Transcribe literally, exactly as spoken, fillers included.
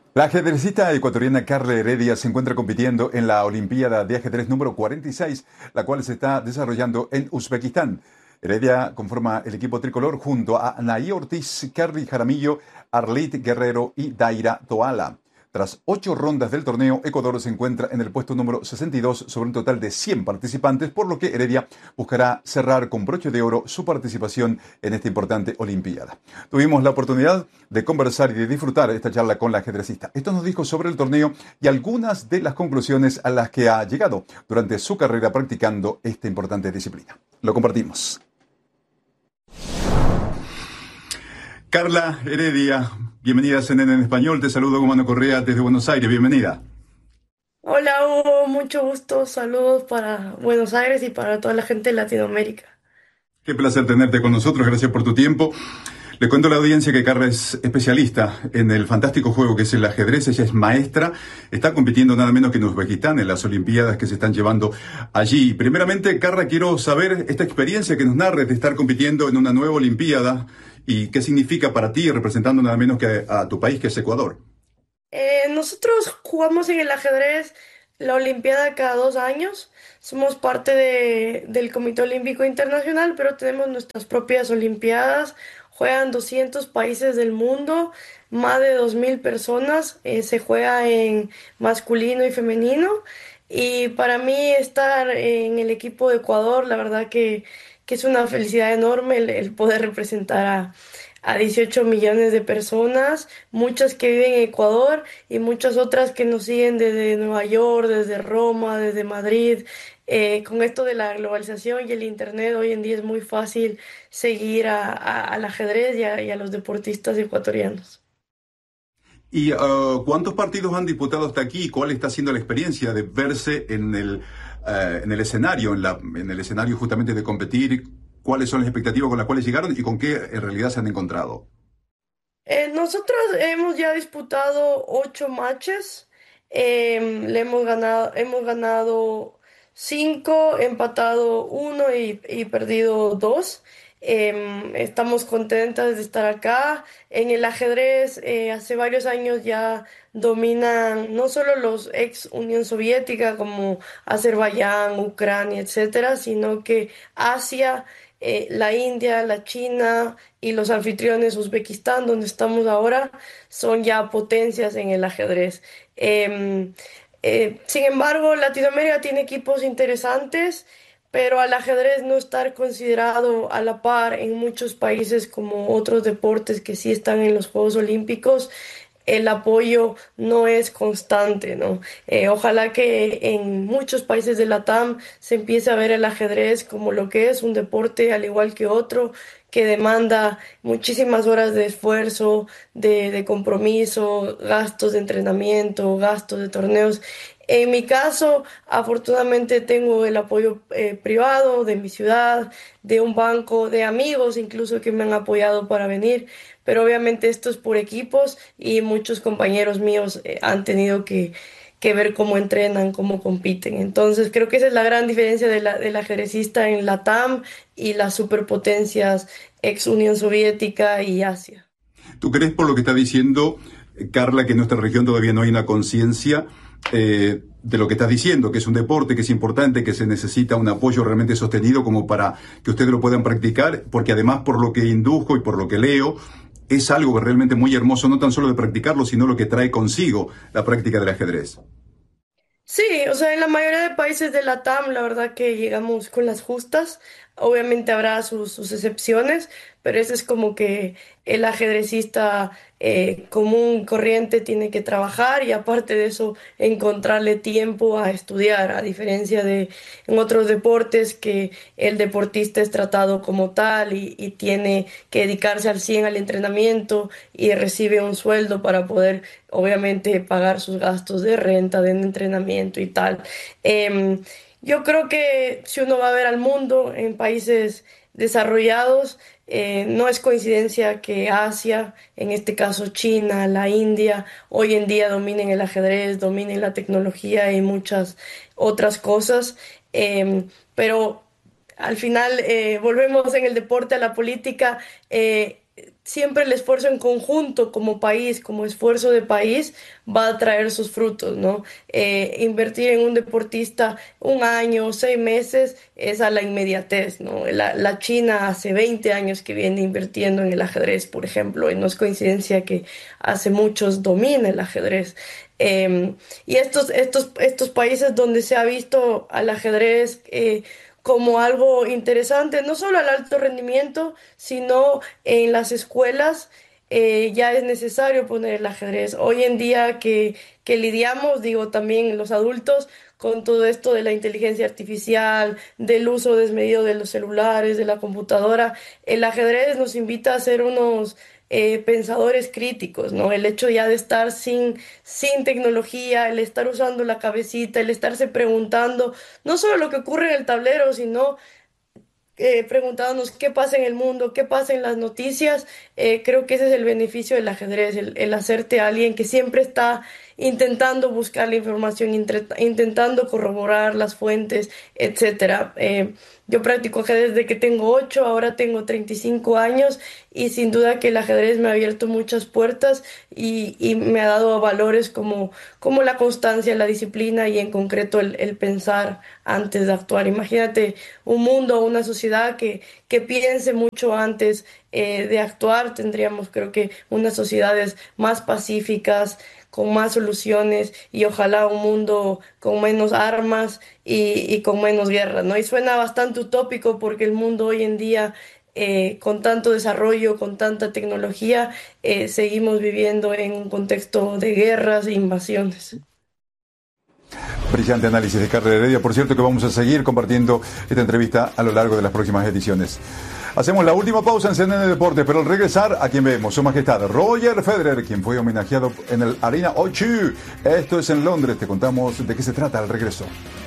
La ajedrecista ecuatoriana Carla Heredia se encuentra compitiendo en la Olimpiada de Ajedrez número cuarenta y seis, la cual se está desarrollando en Uzbekistán. Heredia conforma el equipo tricolor junto a Anaí Ortiz, Carly Jaramillo, Arlit Guerrero y Daira Toala. Tras ocho rondas del torneo, Ecuador se encuentra en el puesto número sesenta y dos sobre un total de cien participantes, por lo que Heredia buscará cerrar con broche de oro su participación en esta importante Olimpiada. Tuvimos la oportunidad de conversar y de disfrutar esta charla con la ajedrecista. Esto nos dijo sobre el torneo y algunas de las conclusiones a las que ha llegado durante su carrera practicando esta importante disciplina. Lo compartimos. Carla Heredia, bienvenida a C N N en español. Te saludo Gumano Correa desde Buenos Aires. Bienvenida. Hola Hugo, mucho gusto, saludos para Buenos Aires y para toda la gente de Latinoamérica. Qué placer tenerte con nosotros. Gracias por tu tiempo. Le cuento a la audiencia que Carla es especialista en el fantástico juego que es el ajedrez. Ella es maestra. Está compitiendo nada menos que en Uzbekistán en las Olimpiadas que se están llevando allí. Primeramente, Carla, quiero saber esta experiencia que nos narres de estar compitiendo en una nueva Olimpiada y qué significa para ti representando nada menos que a, a tu país, que es Ecuador. Eh, nosotros jugamos en el ajedrez la Olimpiada cada dos años. Somos parte de- del Comité Olímpico Internacional, pero tenemos nuestras propias Olimpiadas. Juegan doscientos países del mundo, más de dos mil personas. Eh, se juega en masculino y femenino. Y para mí estar en el equipo de Ecuador, la verdad que, que es una felicidad enorme el, el poder representar a, a dieciocho millones de personas, muchas que viven en Ecuador y muchas otras que nos siguen desde Nueva York, desde Roma, desde Madrid. Eh, con esto de la globalización y el Internet, hoy en día es muy fácil seguir a- a- al ajedrez y a, y a los deportistas ecuatorianos. ¿Y uh, cuántos partidos han disputado hasta aquí? ¿Cuál está siendo la experiencia de verse en el, eh, en el escenario, en, la, en el escenario justamente de competir? ¿Cuáles son las expectativas con las cuales llegaron y con qué en realidad se han encontrado? Eh, nosotros hemos ya disputado ocho matches. Em, le hemos ganado, hemos ganado cinco, empatado uno y, y perdido dos. Em, estamos contentas de estar acá. En el ajedrez, eh, hace varios años ya dominan no solo los ex Unión Soviética como Azerbaiyán, Ucrania, etcétera, sino que Asia, eh, la India, la China y los anfitriones Uzbekistán, donde estamos ahora, son ya potencias en el ajedrez. Em, eh, sin embargo, Latinoamérica tiene equipos interesantes, pero al ajedrez no estar considerado a la par en muchos países como otros deportes que sí están en los Juegos Olímpicos, el apoyo no es constante, ¿no? Eh, ojalá que en muchos países de la T A M se empiece a ver el ajedrez como lo que es un deporte al igual que otro, que demanda muchísimas horas de esfuerzo, de, de compromiso, gastos de entrenamiento, gastos de torneos. En mi caso, afortunadamente tengo el apoyo eh, privado de mi ciudad, de un banco, de amigos incluso que me han apoyado para venir, pero obviamente esto es por equipos y muchos compañeros míos eh, han tenido que, que ver cómo entrenan, cómo compiten. Entonces creo que esa es la gran diferencia de la, del ajedrecista en la T A M y las superpotencias ex Unión Soviética y Asia. ¿Tú crees por lo que está diciendo eh, Carla que en nuestra región todavía no hay una conciencia eh, de lo que estás diciendo, que es un deporte, que es importante, que se necesita un apoyo realmente sostenido como para que ustedes lo puedan practicar? Porque además por lo que indujo y por lo que leo, es algo realmente muy hermoso, no tan solo de practicarlo, sino lo que trae consigo la práctica del ajedrez. Sí, o sea, en la mayoría de países de la T A M, la verdad que llegamos con las justas. Obviamente habrá sus, sus excepciones, pero ese es como que el ajedrecista eh, común, corriente, tiene que trabajar y aparte de eso, encontrarle tiempo a estudiar, a diferencia de en otros deportes que el deportista es tratado como tal y, y tiene que dedicarse al cien al entrenamiento y recibe un sueldo para poder obviamente pagar sus gastos de renta, de entrenamiento y tal. Em, yo creo que si uno va a ver al mundo en países desarrollados, eh, no es coincidencia que Asia, en este caso China, la India, hoy en día dominen el ajedrez, dominen la tecnología y muchas otras cosas. Em, pero al final, eh, volvemos en el deporte a la política. eh, siempre el esfuerzo en conjunto como país, como esfuerzo de país, va a traer sus frutos, ¿no? Eh, invertir en un deportista un año, seis meses, es a la inmediatez, ¿no? La, la China hace veinte años que viene invirtiendo en el ajedrez, por ejemplo, y no es coincidencia que hace muchos domina el ajedrez. Eh, y estos, estos, estos países donde se ha visto al ajedrez eh, como algo interesante, no solo al alto rendimiento, sino en las escuelas, eh, ya es necesario poner el ajedrez. Hoy en día que, que lidiamos, digo también los adultos, con todo esto de la inteligencia artificial, del uso desmedido de los celulares, de la computadora, el ajedrez nos invita a ser unos eh, pensadores críticos, ¿no? El hecho ya de estar sin, sin tecnología, el estar usando la cabecita, el estarse preguntando no solo lo que ocurre en el tablero, sino eh, preguntándonos qué pasa en el mundo, qué pasa en las noticias. Eh, creo que ese es el beneficio del ajedrez, el, el hacerte alguien que siempre está intentando buscar la información, intre- intentando corroborar las fuentes, etcétera. Eh, yo practico ajedrez desde que tengo ocho, ahora tengo treinta y cinco años y sin duda que el ajedrez me ha abierto muchas puertas y, y me ha dado valores como, como la constancia, la disciplina y en concreto el, el pensar antes de actuar. Imagínate un mundo, una sociedad que, que piense mucho antes eh, de actuar. Tendríamos, creo que, unas sociedades más pacíficas, con más soluciones y ojalá un mundo con menos armas y, y con menos guerra, ¿no? Y suena bastante utópico porque el mundo hoy en día, eh, con tanto desarrollo, con tanta tecnología, eh, seguimos viviendo en un contexto de guerras e invasiones. Brillante análisis de Carla Heredia. Por cierto que vamos a seguir compartiendo esta entrevista a lo largo de las próximas ediciones. Hacemos la última pausa en C N N Deportes, pero al regresar, a quien vemos, Su Majestad Roger Federer, quien fue homenajeado en el Arena O dos. Esto es en Londres. Te contamos de qué se trata al regreso.